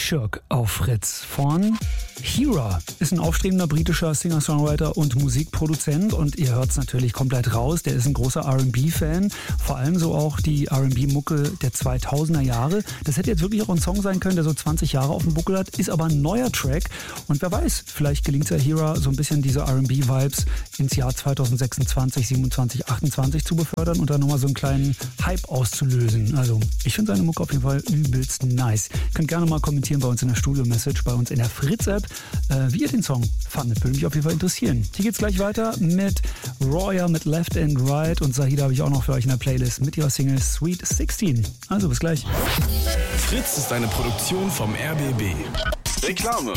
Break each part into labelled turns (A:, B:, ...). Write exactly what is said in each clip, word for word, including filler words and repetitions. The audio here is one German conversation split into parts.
A: Shook auf Fritz von Hira. Ist ein aufstrebender britischer Singer-Songwriter und Musikproduzent und ihr hört es natürlich komplett raus. Der ist ein großer R and B-Fan, vor allem so auch die R and B-Mucke der zweitausender Jahre. Das hätte jetzt wirklich auch ein Song sein können, der so zwanzig Jahre auf dem Buckel hat, ist aber ein neuer Track und wer weiß, vielleicht gelingt es ja Hira so ein bisschen diese R and B-Vibes ins Jahr zweitausendsechsundzwanzig, siebenundzwanzig, achtundzwanzig zu befördern und dann nochmal so einen kleinen Hype auszulösen. Also ich finde seine Mucke auf jeden Fall übelst nice. Ihr könnt gerne mal kommentieren bei uns in der Studio-Message, bei uns in der Fritz-App, äh, wie ihr den Song fandet. Würde mich auf jeden Fall interessieren. Hier geht's gleich weiter mit Roya mit Left and Right und Sahida habe ich auch noch für euch in der Playlist mit ihrer Single Sweet sechzehn. Also bis gleich.
B: Fritz ist eine Produktion vom R B B. Reklame.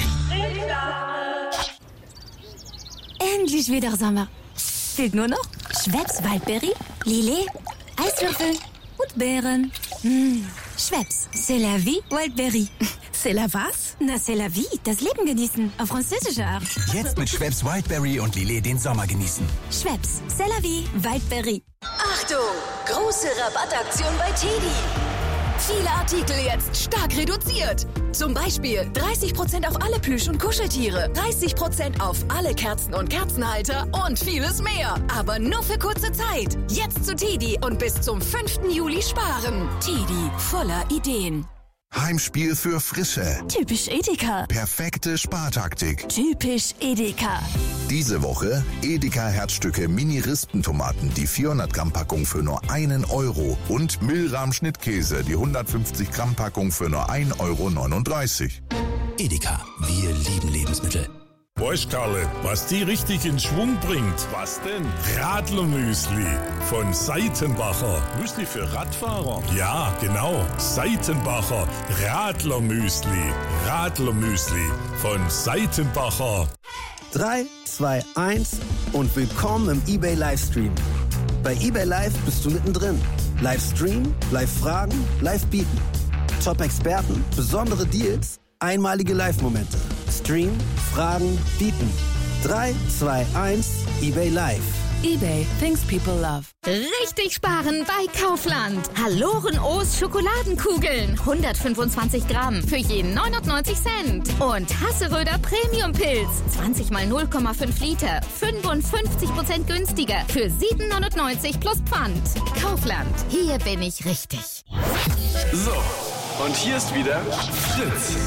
C: Endlich wieder Sommer. Fehlt nur noch Schweppes Waldbeere, Lillet, Eiswürfel und Beeren. Mmh. Schweppes, c'est la vie, Wildberry.
D: C'est la was?
C: Na, c'est la vie, das Leben genießen, auf französische Art.
E: Jetzt mit Schweppes Wildberry und Lillet den Sommer genießen.
C: Schweppes, c'est la vie, Wildberry.
F: Achtung, große Rabattaktion bei Teddy. Viele Artikel jetzt stark reduziert. Zum Beispiel dreißig Prozent auf alle Plüsch- und Kuscheltiere, dreißig Prozent auf alle Kerzen und Kerzenhalter und vieles mehr. Aber nur für kurze Zeit. Jetzt zu Teddy und bis zum fünften Juli sparen. Teddy, voller Ideen.
G: Heimspiel für Frische.
C: Typisch Edeka.
G: Perfekte Spartaktik.
C: Typisch Edeka.
G: Diese Woche Edeka Herzstücke Mini-Rispentomaten, die vierhundert Gramm Packung für nur einen Euro und Milram Schnittkäse, die hundertfünfzig Gramm Packung für nur ein Euro neununddreißig.
E: Edeka, wir lieben Lebensmittel.
H: Weißt Karle, was die richtig in Schwung bringt? Was denn? Radlermüsli von Seitenbacher. Müsli für Radfahrer? Ja, genau. Seitenbacher Radlermüsli. Radlermüsli von Seitenbacher.
I: drei, zwei, eins und willkommen im eBay Livestream. Bei eBay Live bist du mittendrin. Livestream, Live-Fragen, Live-Bieten. Top-Experten, besondere Deals, einmalige Live-Momente. Stream, Fragen, Bieten. drei, zwei, eins, eBay Live.
D: eBay, things people love.
J: Richtig sparen bei Kaufland. Haloren O's Schokoladenkugeln. hundertfünfundzwanzig Gramm für jeden neunundneunzig Cent. Und Hasseröder Premium Pilz. zwanzig mal null Komma fünf Liter. fünfundfünfzig Prozent günstiger. Für sieben neunundneunzig plus Pfand. Kaufland. Hier bin ich richtig.
B: So, und hier ist wieder Fritz.